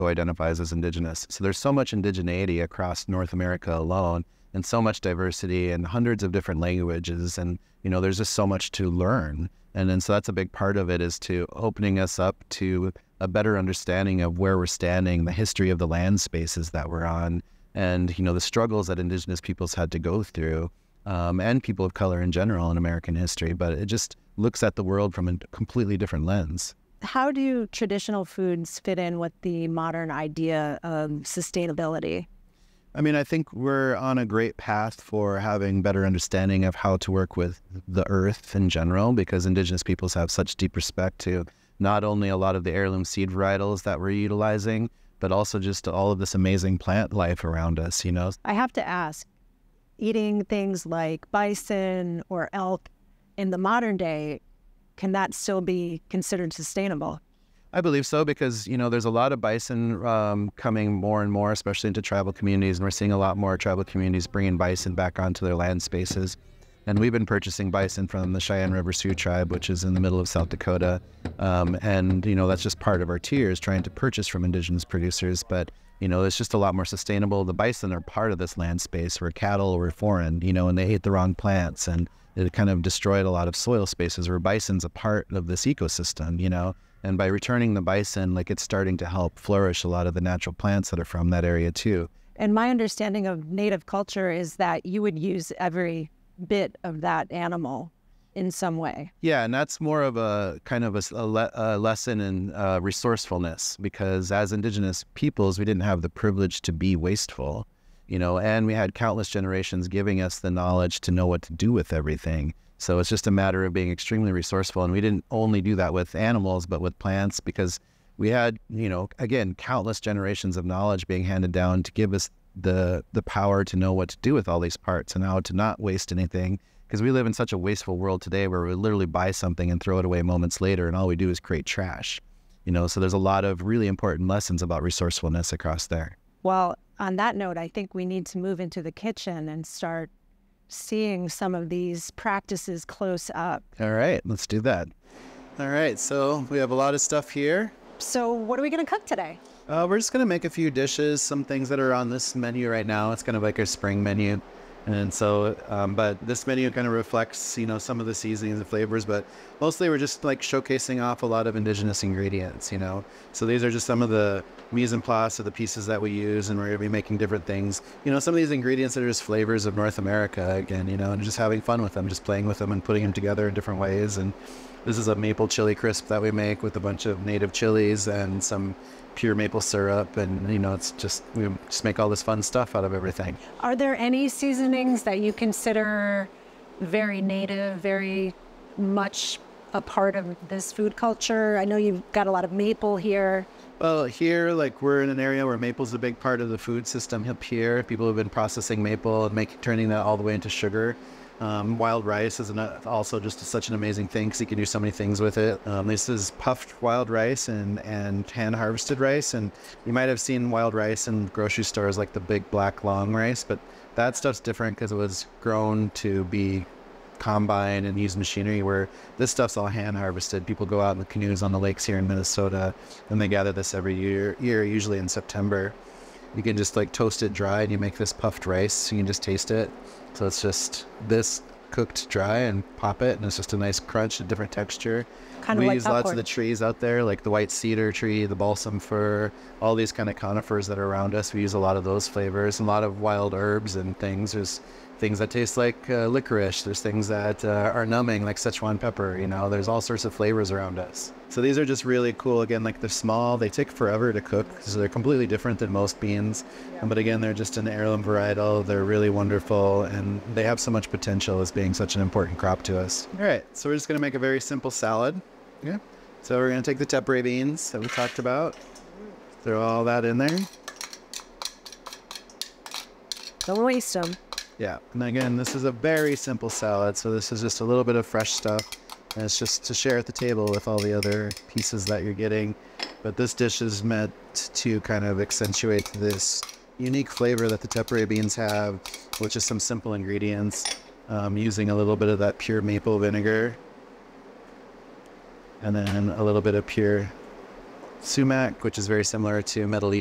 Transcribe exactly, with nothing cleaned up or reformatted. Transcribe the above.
who identifies as indigenous. So there's so much indigeneity across North America alone, and so much diversity and hundreds of different languages. And, you know, there's just so much to learn. And then so that's a big part of it, is to opening us up to a better understanding of where we're standing, the history of the land spaces that we're on, and, you know, the struggles that indigenous peoples had to go through, um, and people of color in general in American history. But it just looks at the world from a completely different lens. How do traditional foods fit in with the modern idea of sustainability? I mean, I think we're on a great path for having better understanding of how to work with the earth in general, because indigenous peoples have such deep respect to not only a lot of the heirloom seed varietals that we're utilizing, but also just all of this amazing plant life around us, you know? I have to ask, eating things like bison or elk in the modern day, can that still be considered sustainable? I believe so, because, you know, there's a lot of bison um, coming more and more, especially into tribal communities, and we're seeing a lot more tribal communities bringing bison back onto their land spaces. And we've been purchasing bison from the Cheyenne River Sioux tribe, which is in the middle of South Dakota. Um, and, you know, that's just part of our tiers, trying to purchase from indigenous producers. But, you know, it's just a lot more sustainable. The bison are part of this land space where cattle were foreign, you know, and they ate the wrong plants, and it kind of destroyed a lot of soil spaces, where bison's a part of this ecosystem, you know. And by returning the bison, like, it's starting to help flourish a lot of the natural plants that are from that area too. And my understanding of Native culture is that you would use every bit of that animal in some way. Yeah, and that's more of a kind of a, a, le a lesson in uh, resourcefulness, because as indigenous peoples, we didn't have the privilege to be wasteful, you know, and we had countless generations giving us the knowledge to know what to do with everything. So it's just a matter of being extremely resourceful. And we didn't only do that with animals, but with plants, because we had, you know, again, countless generations of knowledge being handed down to give us the the power to know what to do with all these parts and how to not waste anything. Because we live in such a wasteful world today, where we literally buy something and throw it away moments later, and all we do is create trash. You know, so there's a lot of really important lessons about resourcefulness across there. Well, on that note, I think we need to move into the kitchen and start seeing some of these practices close up. All right, let's do that. All right, so we have a lot of stuff here. So what are we going to cook today? Uh, we're just going to make a few dishes, some things that are on this menu right now. It's kind of like our spring menu. And so, um, but this menu kind of reflects, you know, some of the seasonings and flavors, but mostly we're just like showcasing off a lot of indigenous ingredients, you know. So these are just some of the mise en place of the pieces that we use, and we're going to be making different things. You know, some of these ingredients are just flavors of North America again, you know, and just having fun with them, just playing with them and putting them together in different ways. And this is a maple chili crisp that we make with a bunch of native chilies and some pure maple syrup, and, you know, it's just, we just make all this fun stuff out of everything. Are there any seasonings that you consider very native, very much a part of this food culture? I know you've got a lot of maple here. Well, here, like, we're in an area where maple's a big part of the food system up here. People have been processing maple and making, turning that all the way into sugar. Um, wild rice is an, also just such an amazing thing, because you can do so many things with it. Um, this is puffed wild rice and, and hand-harvested rice, and you might have seen wild rice in grocery stores, like the big black long rice, but that stuff's different because it was grown to be combined and use machinery, where this stuff's all hand-harvested. People go out in the canoes on the lakes here in Minnesota, and they gather this every year, year usually in September. You can just like toast it dry, and you make this puffed rice. You can just taste it. So it's just this cooked dry and pop it, and it's just a nice crunch, a different texture. Kind of we like use popcorn. lots of the trees out there, like the white cedar tree, the balsam fir, all these kind of conifers that are around us. We use a lot of those flavors, and a lot of wild herbs and things. There's things that taste like uh, licorice. There's things that uh, are numbing, like Szechuan pepper. You know, there's all sorts of flavors around us. So these are just really cool. Again, like, they're small. They take forever to cook, so they're completely different than most beans. Yeah. But again, they're just an heirloom varietal. They're really wonderful, and they have so much potential as being such an important crop to us. All right, so we're just going to make a very simple salad. Yeah. So we're going to take the tepary beans that we talked about, throw all that in there. Don't waste them. Yeah, and again, this is a very simple salad, so this is just a little bit of fresh stuff, and it's just to share at the table with all the other pieces that you're getting. But this dish is meant to kind of accentuate this unique flavor that the tepary beans have, which is some simple ingredients, um, using a little bit of that pure maple vinegar, and then a little bit of pure sumac, which is very similar to Middle